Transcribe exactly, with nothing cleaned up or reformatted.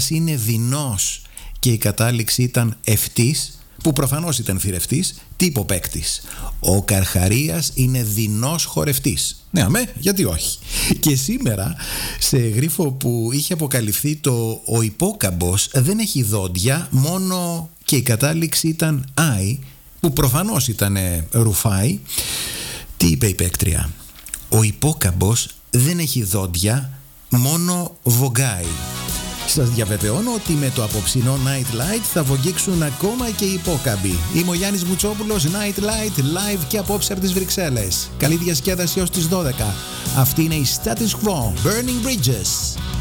είναι δεινός και η κατάληξη ήταν ευτής, που προφανώς ήταν θηρευτής, τι είπε ο παίκτης? Ο Καρχαρίας είναι δεινός χορευτής. Ναι, αμέ, γιατί όχι. Και σήμερα, σε γρίφο που είχε αποκαλυφθεί το «Ο υπόκαμπος δεν έχει δόντια, μόνο και η κατάληξη ήταν άι», που προφανώς ήταν ρουφάι, τι είπε η παίκτρια? «Ο υπόκαμπος δεν έχει δόντια, μόνο βογκάει». Σας διαβεβαιώνω ότι με το απόψινό Night Light θα βογγίξουν ακόμα και οι υπόκαμποι. Είμαι ο Γιάννης Μουτσόπουλος, Night Light, live και απόψε από τις Βρυξέλλες. Καλή διασκέδαση ως τις δώδεκα. Αυτή είναι η Status Quo, Burning Bridges.